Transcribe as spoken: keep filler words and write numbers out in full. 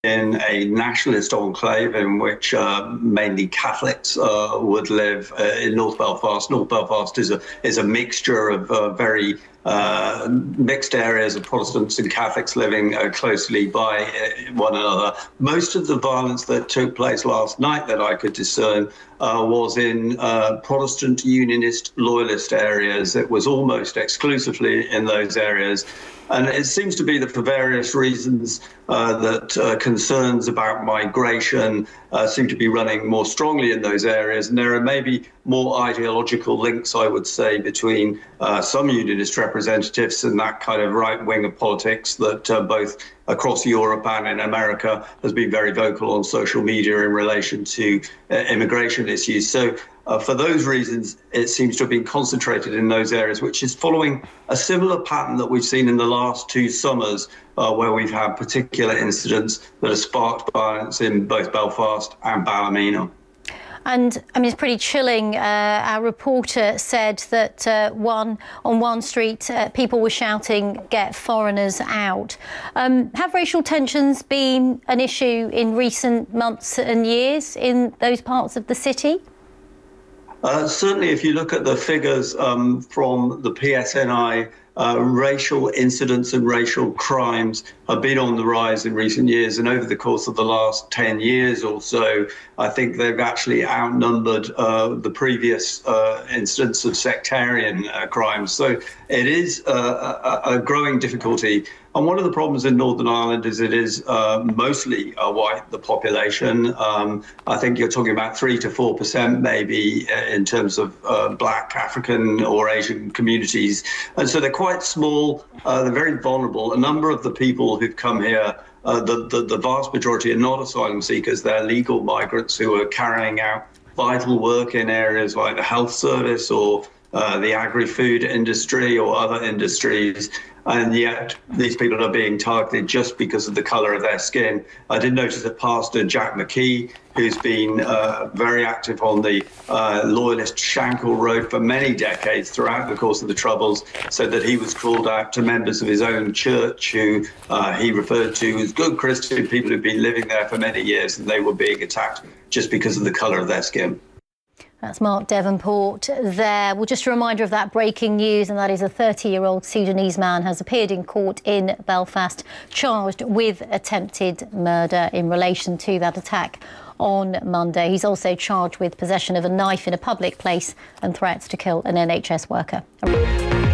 in a nationalist enclave in which uh, mainly Catholics uh, would live uh, in North Belfast. North Belfast is a is a mixture of uh, very uh, mixed areas of Protestants and Catholics living uh, closely by uh, one another. Most of the violence that took place last night that I could discern uh, was in uh, Protestant Unionist loyalist areas. It was almost exclusively in those areas. And it seems to be that for various reasons uh, that uh, concerns about migration uh, seem to be running more strongly in those areas. And there are maybe more ideological links, I would say, between uh, some unionist representatives and that kind of right wing of politics that uh, both across Europe and in America has been very vocal on social media in relation to uh, immigration issues. So Uh, for those reasons, it seems to have been concentrated in those areas, which is following a similar pattern that we've seen in the last two summers, uh, where we've had particular incidents that have sparked violence in both Belfast and Ballymena. And I mean, it's pretty chilling. Uh, our reporter said that uh, one on one street, uh, people were shouting, "Get foreigners out." Um, have racial tensions been an issue in recent months and years in those parts of the city? Uh, certainly, if you look at the figures um, from the P S N I, uh, racial incidents and racial crimes have been on the rise in recent years. And over the course of the last ten years or so, I think they've actually outnumbered uh, the previous uh, incidents of sectarian uh, crimes. So it is uh, a, a growing difficulty. And one of the problems in Northern Ireland is it is uh, mostly uh, white, the population. Um, I think you're talking about three to four percent maybe in terms of uh, black, African or Asian communities. And so they're quite small, uh, they're very vulnerable. A number of the people who've come here, uh, the, the, the vast majority are not asylum seekers, they're legal migrants who are carrying out vital work in areas like the health service or uh, the agri-food industry or other industries. And yet these people are being targeted just because of the colour of their skin. I did notice that Pastor Jack McKee, who's been uh, very active on the uh, loyalist Shankill Road for many decades throughout the course of the Troubles, said that he was called out to members of his own church who uh, he referred to as good Christian people who've been living there for many years, and they were being attacked just because of the colour of their skin. That's Mark Devonport there. Well, just a reminder of that breaking news, and that is a thirty-year-old Sudanese man has appeared in court in Belfast, charged with attempted murder in relation to that attack on Monday. He's also charged with possession of a knife in a public place and threats to kill an N H S worker.